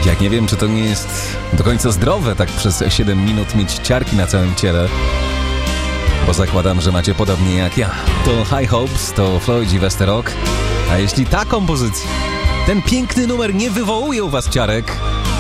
Jak nie wiem, czy to nie jest do końca zdrowe tak przez 7 minut mieć ciarki na całym ciele. Bo zakładam, że macie podobnie jak ja. To High Hopes, to Floyd i Westerok. A jeśli ta kompozycja, ten piękny numer nie wywołuje u was ciarek,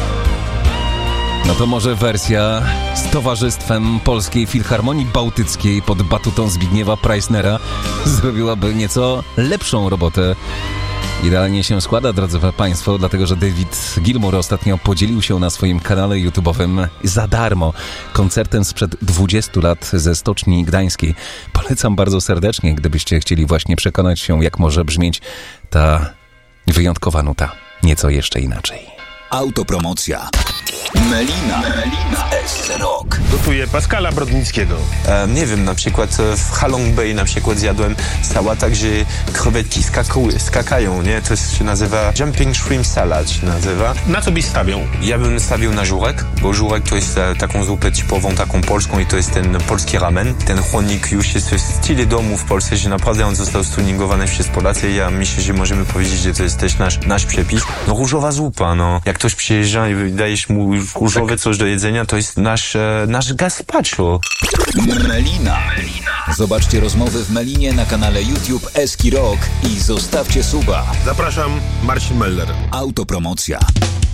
no to może wersja z Towarzystwem Polskiej Filharmonii Bałtyckiej pod batutą Zbigniewa Preissnera zrobiłaby nieco lepszą robotę. Idealnie się składa, drodzy Państwo, dlatego że David Gilmour ostatnio podzielił się na swoim kanale YouTube'owym za darmo koncertem sprzed 20 lat ze Stoczni Gdańskiej. Polecam bardzo serdecznie, gdybyście chcieli właśnie przekonać się, jak może brzmieć ta wyjątkowa nuta. Nieco jeszcze inaczej. Autopromocja. Melina S Rock. Gotuję Pascala Brodnickiego. Nie wiem, na przykład w Halong Bay na przykład zjadłem sałata, gdzie krewetki skakają, nie? To się nazywa Jumping Shrimp Salad się nazywa. Na co byś stawiał? Ja bym stawił na żurek, bo żurek to jest taką zupę typową, taką polską i to jest ten polski ramen. Ten chłodnik już jest w stylu domu w Polsce, że naprawdę on został stuningowany przez Polacy. Ja myślę, że możemy powiedzieć, że to jest też nasz przepis. No różowa zupa, no. Jak ktoś przyjeżdża i dajesz mu różowe coś do jedzenia, to jest nasz gazpacho. Melina. Zobaczcie rozmowy w Melinie na kanale YouTube Eski Rock i zostawcie suba. Zapraszam, Marcin Meller. Autopromocja.